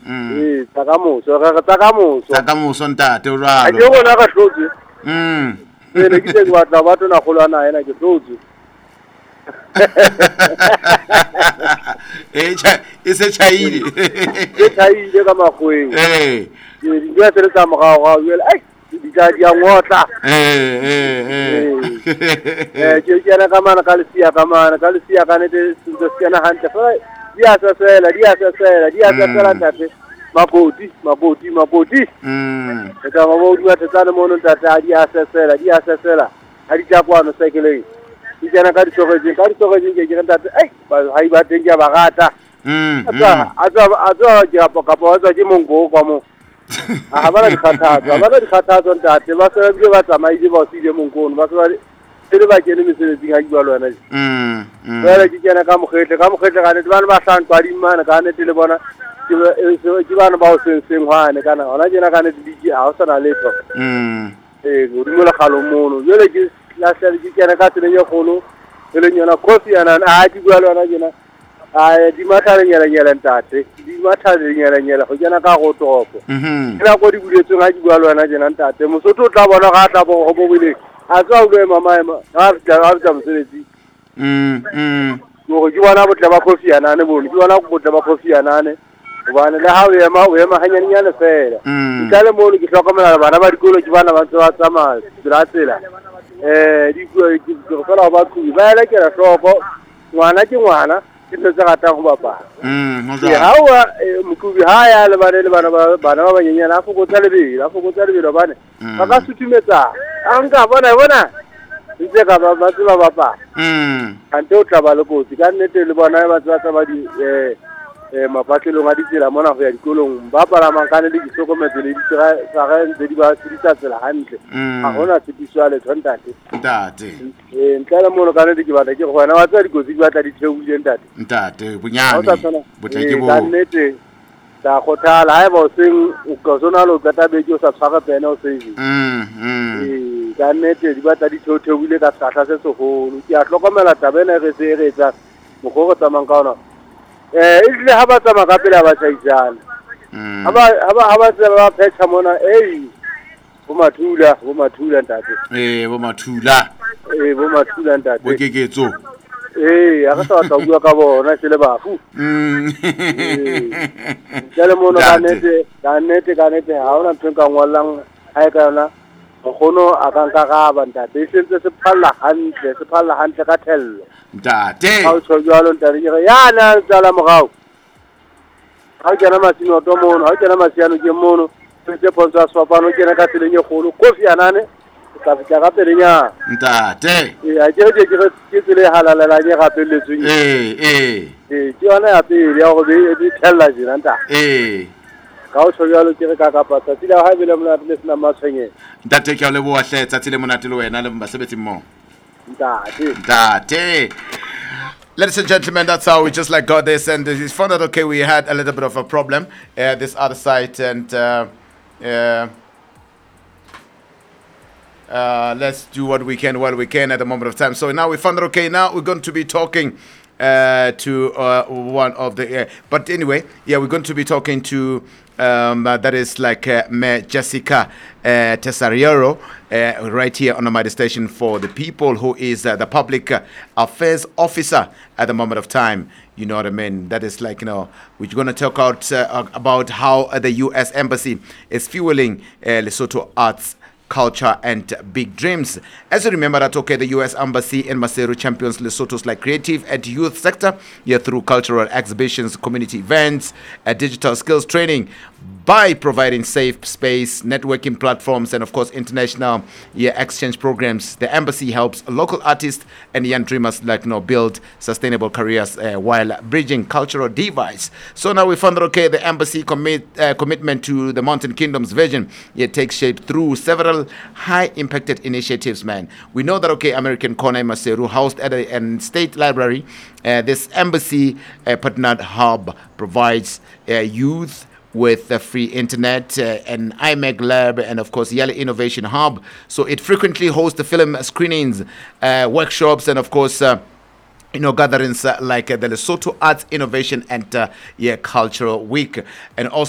Takamoso ntate o jwalo. A ke bona ka hlotse. Mm. Ke tse batla batho na kgolwana ena ke hlotse. E se chaile. Ke thaile ka makgweng. Eh. Di ya tse tsa morao jwale ai di tla di a ngotla. Ke yana ka mana ka lesia ka nete se tsena hantle fa di a sesela ntate maboti ka mo di batla tsana mo ntate di a sesela ha di tla kwano sekeleng di kana ka ditsogetseng ke ntate ai ha ba teng ya bagata a tswa ke mongo kwa mo ha ba di khathatso ntate ba se ba tsamaile ba sile mongkono ba se ba kene mesebetsing ha di ba lwana ba ke kena ka mokgetle ka ne ba hlano ba di mana ka ne le bona ke bana ba o seng hwane kana ona jena ka ne di ha o sana letho go di mola khalo mono jele ke la sele ke kena ka tsene ye kholo le nyona kofi yana a di bua lwana jena a di mathale nyela ntate di mathale nyela go kena ka go topo ina go di buletseng ha di bua lwana jena ntate mosotho o tla bona ga tla bo go bobile a tswa o le mama ga tla mosebetsi go ke bona botle ba kofi yana ne bone ke bona botle ba kofi yana ne bana le ha o ema hanyanyane fela ka le mo ke hlokomela bana ba dikolo ke bana ba tsamaya tsela di go fela ba ku ba le ke ra hloko ngwana ke ngwana ke tse rata go bapala ha wa mokubi ha ya le bana ba banyenyana a fokotsa lebelo bane ba ka sutumetsa a nka bona ntse ka ba tseba bapala ante o tla ba le kotsi ka nnete le bona ba tsaba di mapatlelong a ditsela mona go ya dikolong ba palamang ka ne le disokometse le sa ga ntse di ba sedisa tsela hantle a hona tshipiswa le ntate ntle le mono ka ne ke batla ke go wena wa tsa dikotsi di batla di theulile ntate bonyane botleke bo ka nnete ta go thala ha ba o seng o ka sona lo ka tabeke o sa tshwara pena o seng ka nnete di batla di theulile ka sahla se segolo ke a hlokomela tabena re se etsa mogoro tsamang ka ona ile ha ba tsama ka pele ba tshaisana ha ba tsama ba phetsa mona bo mathula ntate bo mathula ntate bo keketso ha ka sa bua ka bona se le bafu le mono ka nete ha ona ntho ka ngwalang ha e ka yona gono a ka nka ga ba ntate se ntse se phalla hantle ka thello ntate ha o tshojalo ntate ya na tsala mogao ha ke na masino to mono ha ke na masiano ke mono se pontsha swapano ke na ka tseleng e golo kofi anane ka fitla ka pelenya ntate a ke tsele halalela ke gapeletsweng ke yona ya pele ya go be thella jina ntate ka o tshojalo ke re ka kapatsa tsela ha bele mona le sina matshwenye ntate ke a le boa hle tsa tsele monate le wena le basebetsi mmo ntate. Ladies and gentlemen, that's how we just like got this, and it's found out okay we had a little bit of a problem this other side, and let's do what we can while we can at the moment of time. So now we found out okay, now we're going to be talking to one of the but anyway, we're going to be talking to that is like Mayor Jessica Tesariero right here on the Mighty Station for the People, who is the public affairs officer at the moment of time. You know what I mean? That is like, we're going to talk about how the U.S. Embassy is fueling Lesotho arts, culture and big dreams. As you remember that, the U.S. Embassy in Maseru champions Lesotho's creative and youth sector through cultural exhibitions, community events, digital skills training, by providing safe space, networking platforms, and of course international exchange programs. The embassy helps local artists and young dreamers build sustainable careers while bridging cultural divides. So now we found that the embassy commitment to the Mountain Kingdom's vision takes shape through several high impacted initiatives. We know that American Corner Maseru, housed at a state library, this embassy partnered hub provides youth with free internet, an IMEC lab, and of course Yale Innovation Hub. So it frequently hosts the film screenings, workshops, and of course gatherings like the Lesotho Arts Innovation and Cultural Week, and also